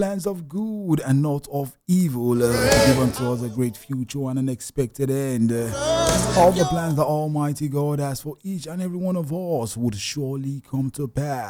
plans of good and not of evil, to give unto us a great future and an expected end. All the plans the Almighty God has for each and every one of us would surely come to pass.